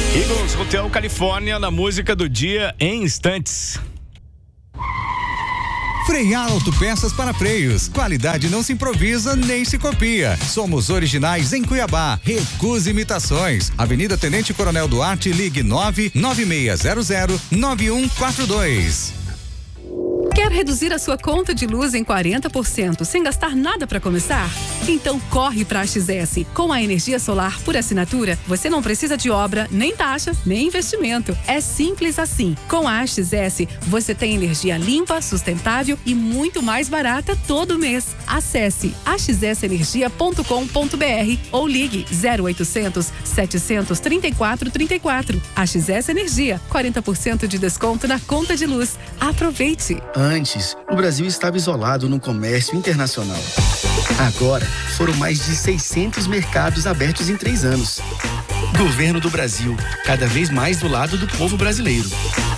Eagles Hotel Califórnia, na música do dia em instantes. Freia Autopeças para Freios. Qualidade não se improvisa nem se copia. Somos originais em Cuiabá. Recuse imitações. Avenida Tenente Coronel Duarte, ligue 99600-9142. Quer reduzir a sua conta de luz em 40% sem gastar nada para começar? Então corre para a XS. Com a energia solar por assinatura, você não precisa de obra, nem taxa, nem investimento. É simples assim. Com a XS, você tem energia limpa, sustentável e muito mais barata todo mês. Acesse axsenergia.com.br ou ligue 0800 734 34. A XS Energia, 40% de desconto na conta de luz. Aproveite! Antes, o Brasil estava isolado no comércio internacional. Agora, foram mais de 600 mercados abertos em 3 anos. Governo do Brasil, cada vez mais do lado do povo brasileiro.